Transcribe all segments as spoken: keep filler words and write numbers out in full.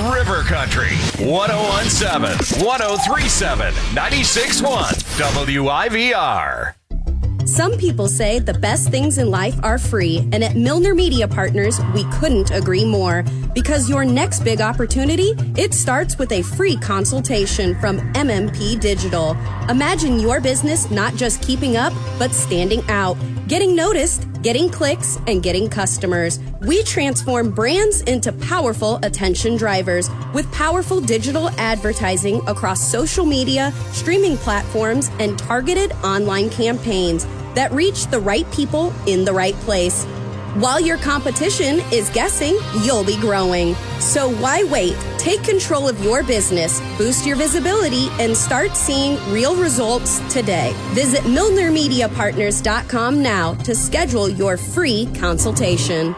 River Country, one oh one seven, one oh three seven, ninety-six one, W I V R. Some people say the best things in life are free, and at Milner Media Partners, we couldn't agree more. Because your next big opportunity, it starts with a free consultation from M M P Digital. Imagine your business not just keeping up, but standing out, getting noticed, getting clicks, and getting customers. We transform brands into powerful attention drivers with powerful digital advertising across social media, streaming platforms, and targeted online campaigns that reach the right people in the right place. While your competition is guessing, you'll be growing. So why wait? Take control of your business, boost your visibility, and start seeing real results today. Visit Milner Media Partners dot com now to schedule your free consultation.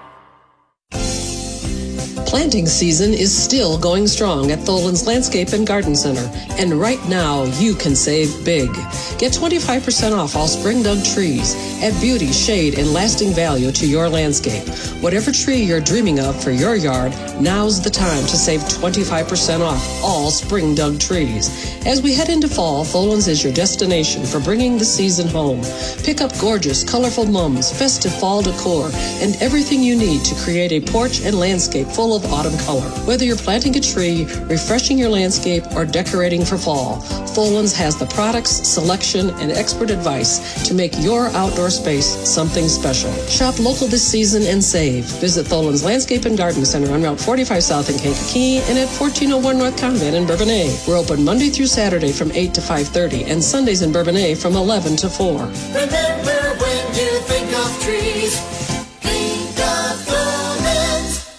Planting season is still going strong at Tholen's Landscape and Garden Center, and right now you can save big. Get twenty-five percent off all spring dug trees. Add beauty, shade, and lasting value to your landscape. Whatever tree you're dreaming of for your yard, now's the time to save twenty-five percent off all spring dug trees. As we head into fall, Tholen's is your destination for bringing the season home. Pick up gorgeous, colorful mums, festive fall decor, and everything you need to create a porch and landscape full of autumn color. Whether you're planting a tree, refreshing your landscape, or decorating for fall, Tholen's has the products, selection, and expert advice to make your outdoor space something special. Shop local this season and save. Visit Tholen's Landscape and Garden Center on Route forty-five South in Kankakee and at fourteen oh one North Convent in Bourbonnais. We're open Monday through Saturday from eight to five thirty and Sundays in Bourbonnais from eleven to four. Remember, when you think of trees, think of Tholen's.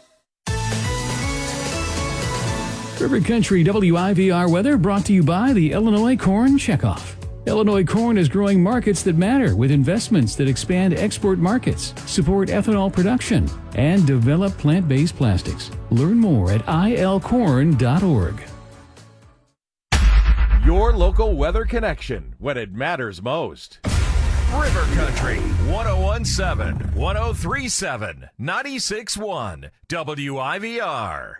River Country W I V R weather brought to you by the Illinois Corn Checkoff. Illinois corn is growing markets that matter with investments that expand export markets, support ethanol production, and develop plant-based plastics. Learn more at I L corn dot org. Your local weather connection when it matters most. River Country, one oh one seven, one oh three seven, ninety-six one, W I V R.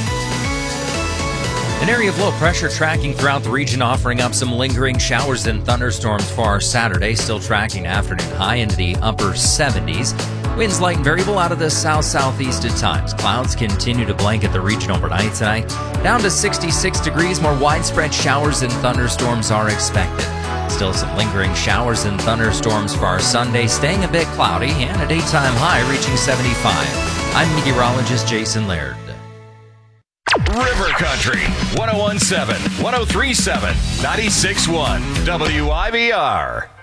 An area of low pressure tracking throughout the region, offering up some lingering showers and thunderstorms for our Saturday. Still tracking afternoon high into the upper seventies. Winds light and variable out of the south-southeast at times. Clouds continue to blanket the region overnight tonight. Down to sixty-six degrees. More widespread showers and thunderstorms are expected. Still some lingering showers and thunderstorms for our Sunday, staying a bit cloudy and a daytime high reaching seventy-five. I'm meteorologist Jason Laird. River Country, one oh one seven, one oh three seven, ninety-six one, W I V R.